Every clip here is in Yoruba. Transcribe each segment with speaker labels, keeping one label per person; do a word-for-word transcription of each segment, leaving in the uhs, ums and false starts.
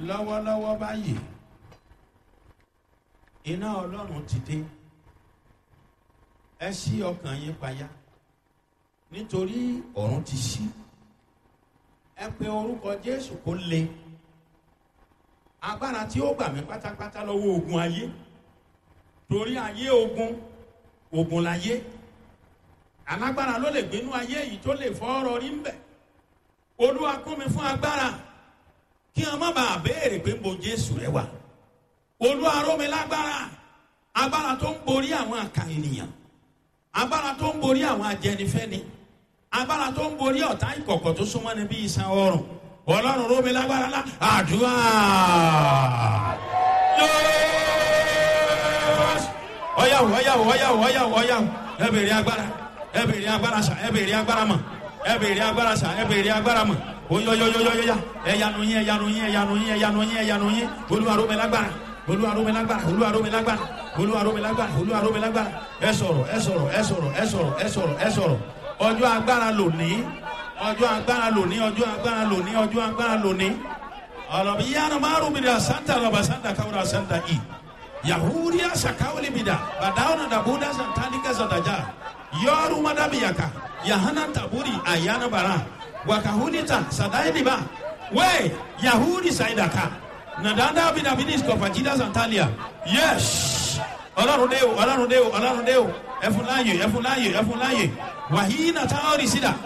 Speaker 1: lọ́wọ́lọ́wọ́ báyìí iná Ọlọ́run ti dé. Ẹ ṣí ọkàn yín payá nítorí ọ̀run ti ṣí. Ẹ pe orúkọ Jésù kó le. Agbára tí ó gbà mí pátápátá lọ́wọ́ ogun ayé, torí ayé ogun, ogun láyé. Alágbára ló lè gbénú ayé yìí tó lè fọ́ ọ̀rọ̀ rí ń bẹ̀. Olúwa kún mi fún agbára kí wọn má bàa béèrè pé mo Jésù rẹ wà. Olúwa ró mi lágbára, agbára tó ń borí àwọn àkà ènìyàn, agbára tó ń borí àwọn ajẹnifẹ́ni, agbára tó ń borí ọ̀tá ìkọ̀kọ̀ tó súnmọ́ ni bí iṣan ọrùn. Ọlọ́run ró mi lágbára lá àdúrà. Ọ̀yàwó ọ̀yàwó ọ̀yàwó ọ̀yàwó ọ̀yàwó ẹ bèrè agbára, ẹ bèrè agbára sà, ẹ bèrè agbára mọ̀, ẹ bèrè agbára sà, ẹ bèrè agbára mọ̀. Oyoyoyoyoyoya ẹyanu yín ẹyanu yín ẹyanu yín ẹyanu yín ẹyanu yín. Olúwa ró mi lágbára, Olúwa ró mi lágbára, Olúwa ró mi lágbára, Olúwa ró mi lágbára, Olúwa ró mi lágbára. Ẹ sọ̀rọ̀ ẹ sọ̀rọ̀ ẹ sọ̀rọ̀ ẹ sọ̀rọ̀ ẹ sọ̀rọ̀ ẹ sọ̀rọ̀. Ọjọ́ agbára lónìí, ọjọ́ agbára lónìí, ọjọ́ agbára lónìí, ọjọ́ agbára lónìí. Ọlọ́bi yánnà márùn mi dà santa lọ́ba santa káwúrà santa i. Yahudiya sakawuli mi dà bàdáwọn dàbúdà santanika santaja. Yọrù madabiyaka yahana taburi ayana bara. Wakahunita sadailiba we Yahudi saidaka nadanda bina binis kofajida santalia. Yes, Ọlọ́run dé o, Ọlọ́run dé o, Ọlọ́run dé o. Ẹfúnláyè, ẹfúnláyè, ẹfúnláyè. Wahina taori sida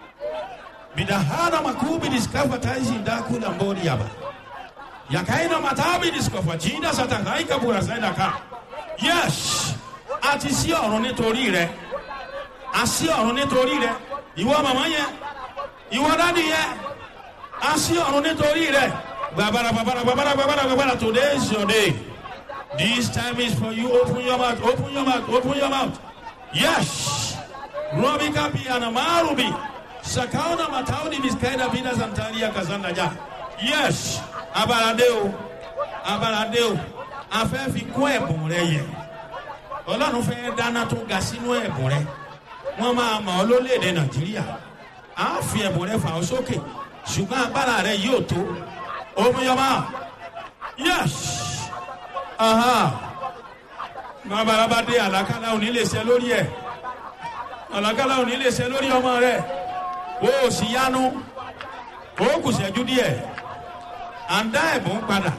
Speaker 1: bidahana makubi diskafa taisi ndaku na mbori yaba yakaina matabi diskafa jinda satakaika bura saidaka. Yes, àti sí ọ̀run nítorí rẹ̀, àsí ọ̀run nítorí rẹ̀. Ìwọ màmá yẹn, ìwọ dádì yẹn, a sí ọ̀run nítorí rẹ̀. Babara babara babara babara babara. Today is your day. This time is for you. Open your mouth, open your mouth, open your mouth. Yes. Robi kapi anamarubi. Sakauna matauni miskaida bina santaria kazanda ja. Yes. Abaradeo. Abaradeo. A fẹ́ fi kún ẹ̀bùn rẹ yẹ. Ọlọ́run fẹ́ dáná tó ga sínú ẹ̀bùn rẹ. Wọ́n máa mọ̀ ọ́ lórílẹ̀-èdè Nàìjíríà. A fi ẹ̀bùn rẹ fà ọ́ sókè, ṣùgbọ́n agbára rẹ yóò tó. Omiyọba. Yes. Aha. Bàbá dé àlàkálà òní lè ṣe lórí ẹ̀. Àlàkálà òní lè ṣe lórí ọmọ rẹ̀. O sì yanu. O kù ṣẹ́jú díẹ̀. À ń dá ẹ̀bùn padà.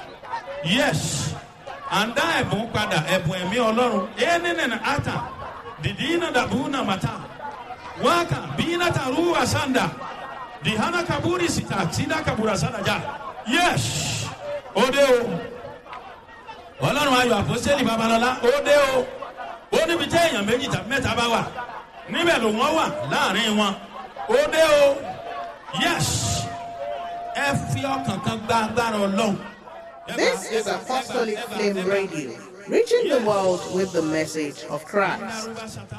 Speaker 1: Yes. À ń dá ẹ̀bùn padà. Ẹ̀bùn ẹ̀mí Ọlọ́run. Ẹnìnìnà ata. Dìdínà dàbúnà màtá. Waka bina taruwa sanda dihana kaburi sita sida kabura sanda ja. Yes, ode o. Ọlọ́run ayọ̀ àpọ́sítélì Babalọ́lá ode o. Ó níbi tí èèyàn méjì tàbí mẹ́ta bá wà, níbẹ̀ ló wọ́n wà láàrin wọn. Ode o. Yes, ẹ fi ọkàn kan gba agbára Ọlọ́run.
Speaker 2: This is Apostolic Flame Radio, reaching the world with the message of Christ.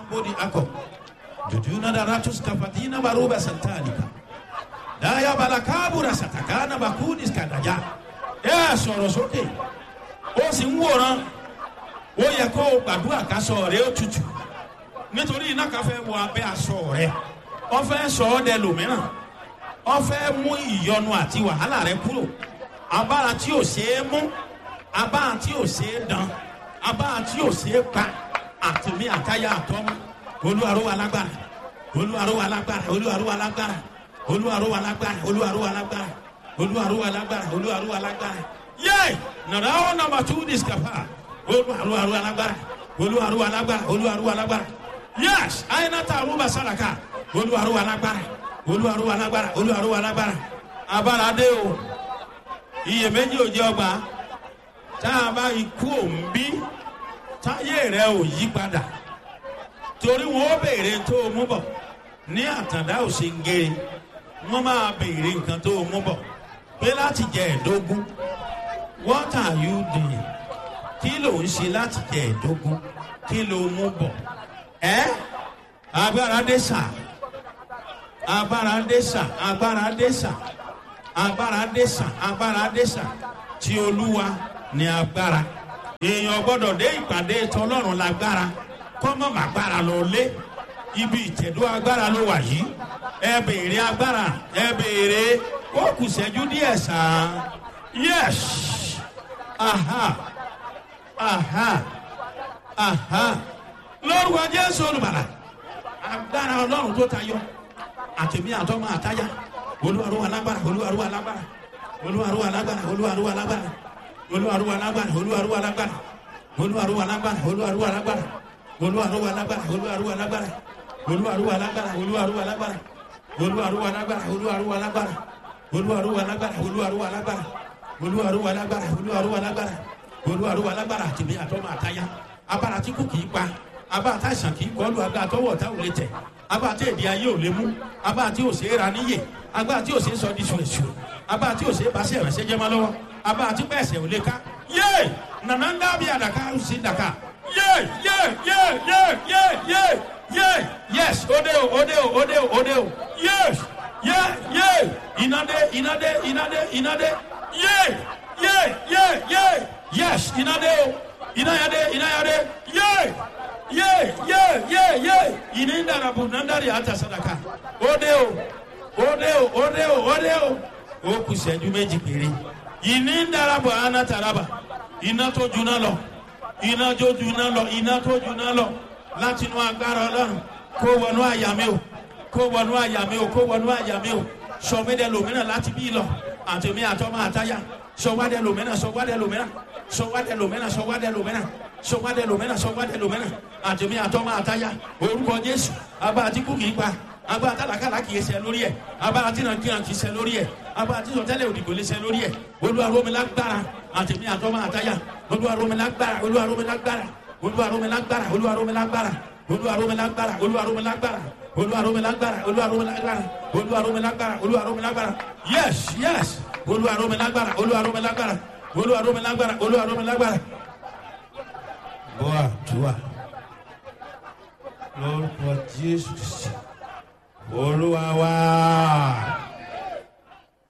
Speaker 1: Jujuna da ratus kafatina baruba santalika. Daya balakabura satakana bakudis kadaja. Ẹ sọ̀rọ̀ sókè. Ó sì ń wòran. Ó yẹ kó gbàdúrà ká sọ rẹ̀ ó tutù. Nítorí iná kan fẹ́ wọ abẹ́ aṣọ rẹ̀. Ó fẹ́ sọ ọ́ dẹ lòmíràn. Ó fẹ́ mú ìyọnu àti wàhálà rẹ̀ kúrò. Abára tí ò ṣeé mú. Abára tí ò ṣeé dán. Abára tí ò ṣeé pa. Àtìmí àtáyà àtọ́mú. Olúwa ró wa lágbára, Olúwa ró wa lágbára, Olúwa ró wa lágbára, Olúwa ró wa lágbára, Olúwa ró wa lágbára, Olúwa ró wa lágbára, Olúwa ró wa lágbára. Yay! Nàdá ó nàmbà tú discapa. Olúwa ró wa lágbára, Olúwa ró wa lágbára, Olúwa ró wa lágbára. Yes! Àyìnàtà àrùbà sàràkà. Olúwa ró wa lágbára, Olúwa ró wa lágbára, Olúwa ró wa lágbára. Abára dé o. Iyèméjì ò jẹ́ ọgbà. Tá a bá ikú òǹbí, táyé rẹ̀ ò yí padà. Torí wọn ó béèrè tó o mú bọ̀ ní àtàndá òsèǹgèrè. Wọ́n máa béèrè nǹkan tó o mú bọ̀ pé láti jẹ ẹ̀dógún. What are you doing? Kí ló ń ṣe láti jẹ ẹ̀dógún? Kí ló mú bọ̀? Ẹ́ agbára dé sà, agbára dé sà, agbára dé sà, agbára dé sà, agbára dé sà. Tí Olúwa ní agbára. Èèyàn gbọ́dọ̀ dé ìpàdé tọlọ́run lágbára. Kọ́mọ̀ màgbára lọ lé. Ibi ìtẹ̀dó agbára ló wà yìí. Ẹ béèrè agbára, ẹ béèrè. Ó kù ṣẹ́jú díẹ̀ sàn. Yes. Aha. Aha. Aha. Lord wa Jésù olùbàlà. Agbára Ọlọ́run tó tayọ. Àtẹ̀mí àtọ́mọ àtáyà. Olúwarú alágbára. Olúwarú alágbára. Olúwarú alágbára. Olúwarú alágbára. Olúwarú alágbára. Olúwarú alágbára. Olúwarú alágbára. Olúwarú alágbára. Olúwarú alágbára. Olúwarú alágbára. Olúwarú alágbára. Olúwarú alágbára. Olúwarú alágbára. Olúwarú alágbára. Olúwarú alágbára. Olúwarú alágbára. Olúwarú alágbára. Olúwarú alágbára. Olúwarú alágbára. Àtẹ̀mí àtọ́mọ àtáyà. Abára tí kò kì í pa. Abára tá àìsàn kì í kọlu. Abára tọwọ́ ọ̀tá ò lè tẹ̀. Abára tí èdè ayé ò lè mú. Abára tí ò ṣe é ra níyè. Abára tí ò ṣe é sọ di ṣùṣù. Abára tí ò ṣe é bá ṣe ìrànṣẹ́ jẹ́ máa lọ́wọ́. Abára tí bẹ́ẹ̀ ṣe ò lè ká. Yé! Nànà ń dábìí àdàkà ó sì dàkà. Yé! Yé! Yé! Yé! Yé! Yé! Yé! Yes! Ode o! Ode o! Ode o! Ode o! Yes! Yé! Yé! Inade! Inade! Inade! Inade! Yé! Yé! Yé! Yé! Yes! Inade o! Inayade! Inayade! Yé! Yé! Yé! Yé! Yé! Inindarabu nandari ata sadaka. Ode o! Ode o! Ode o! Ode o! Ó kù ìṣẹ́jú méjì péré. Inindarabu anataraba. Iná tó juná lọ. Iná tó juná lọ. Iná tó juná lọ. Láti inú agbára Ọlọ́run. Kó wọnú àyà mi o. Kó wọnú àyà mi o. Kó wọnú àyà mi o. Sọmídẹ lòmínà láti bí lọ. Àtẹ̀mí àtọ́mọ àtáyà. Sọwádẹ lòmínà. Sọwádẹ lòmínà. Sọwádẹ lòmínà. Sọwádẹ lòmínà. Sọwádẹ lòmínà. Sọwádẹ lòmínà. Àtẹ̀mí àtọ́mọ àtáyà. Orúkọ Jésù. Abá àtìkú kì í pa. Abá àtàlàkàlà kì í ṣe lórí ẹ̀. Abá àtìrànkìràn kì í ṣe lórí ẹ̀. Abá àtìsọtẹ́lẹ̀ òdìgbò lè ṣe lórí ẹ̀. Olúwa rọ̀ mí lágbára. Àtẹ̀mí àtọ́mọ àtáyà. Olúwa rọ̀ mí lágbára. Olúwa rọ̀ mí lágbára. Olúwa rọ̀ mí lágbára. Olúwa rọ̀ mí lágbára. Olúwa rọ̀ mí lágbára. Olúwa rọ̀ mí lágbára. Olúwa rọ̀ mí lágbára. Olúwa rọ̀ mí lágbára. Olúwa rọ̀ mí lágbára. Olúwa rọ̀ mí lágbára. Yes, yes. Olúwa rọ̀ mí lágbára. Olúwa rọ̀ mí lágbára. Olúwa rọ̀ mí lágbára. Olúwa rọ̀ mí lágbára. Boa, tua. Lórúkọ Jésù. Olúwa wa.